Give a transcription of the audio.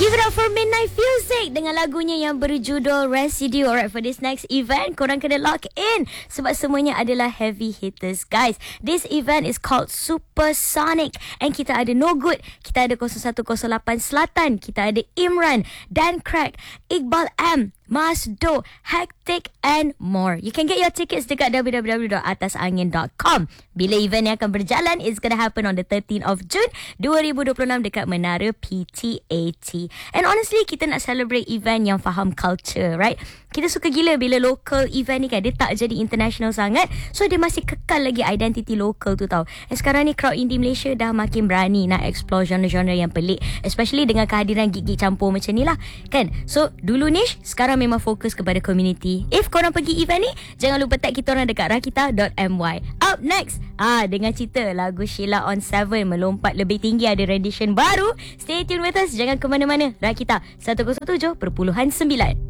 Give it up for Midnight Music dengan lagunya yang berjudul Residue. Alright, for this next event, korang kena lock in sebab semuanya adalah heavy hitters, guys. This event is called Supersonic and kita ada No Good, kita ada 0108 Selatan, kita ada Imran, Dan Crack, Iqbal M, Masdo, Hectic and more. You can get your tickets dekat www.atasangin.com. Bila event yang akan berjalan, it's gonna happen on the 13th of June 2026 dekat Menara PTAT. And honestly, kita nak celebrate event yang faham culture, right? Kita suka gila bila local event ni kan, dia tak jadi international sangat, so dia masih kekal lagi identity local tu tau. And sekarang ni crowd indie Malaysia dah makin berani nak explore genre-genre yang pelik, especially dengan kehadiran gig-gig campur macam ni lah kan. So dulu niche, sekarang memang fokus kepada community. If korang pergi event ni, jangan lupa tag kita orang dekat rakita.my. Up next, dengan cerita lagu Sheila on 7 melompat lebih tinggi, ada rendition baru. Stay tune with us, jangan ke mana-mana. Rakita 107.9.